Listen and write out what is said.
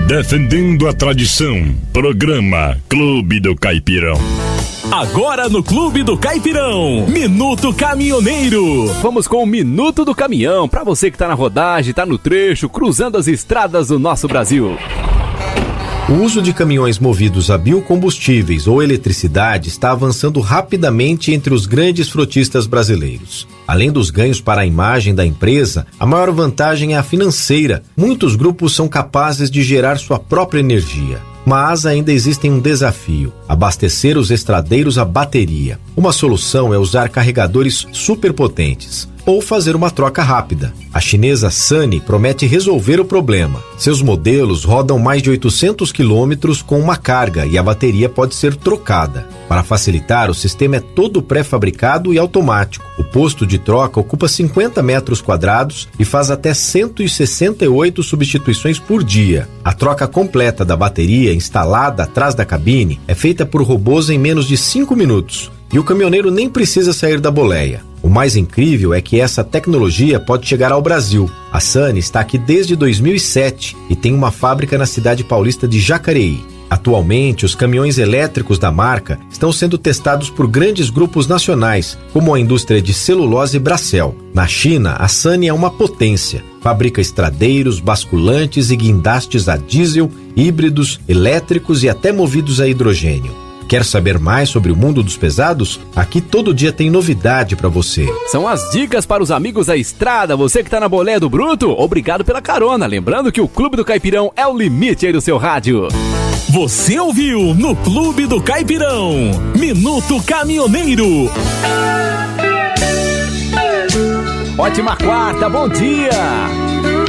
Defendendo a tradição, programa Clube do Caipirão. Agora no Clube do Caipirão, Minuto Caminhoneiro. Vamos com o Minuto do Caminhão, para você que tá na rodagem, tá no trecho, cruzando as estradas do nosso Brasil. O uso de caminhões movidos a biocombustíveis ou eletricidade está avançando rapidamente entre os grandes frotistas brasileiros. Além dos ganhos para a imagem da empresa, a maior vantagem é a financeira. Muitos grupos são capazes de gerar sua própria energia. Mas ainda existe um desafio: abastecer os estradeiros a bateria. Uma solução é usar carregadores superpotentes ou fazer uma troca rápida. A chinesa Sunny promete resolver o problema. Seus modelos rodam mais de 800 quilômetros com uma carga e a bateria pode ser trocada. Para facilitar, o sistema é todo pré-fabricado e automático. O posto de troca ocupa 50 metros quadrados e faz até 168 substituições por dia. A troca completa da bateria instalada atrás da cabine é feita por robôs em menos de 5 minutos. E o caminhoneiro nem precisa sair da boleia. O mais incrível é que essa tecnologia pode chegar ao Brasil. A Sunny está aqui desde 2007 e tem uma fábrica na cidade paulista de Jacareí. Atualmente, os caminhões elétricos da marca estão sendo testados por grandes grupos nacionais, como a indústria de celulose Bracell. Na China, a Sunny é uma potência. Fabrica estradeiros, basculantes e guindastes a diesel, híbridos, elétricos e até movidos a hidrogênio. Quer saber mais sobre o mundo dos pesados? Aqui todo dia tem novidade para você. São as dicas para os amigos da estrada. Você que tá na boleia do Bruto, obrigado pela carona. Lembrando que o Clube do Caipirão é o limite aí do seu rádio. Você ouviu no Clube do Caipirão, Minuto Caminhoneiro. Ótima quarta, bom dia!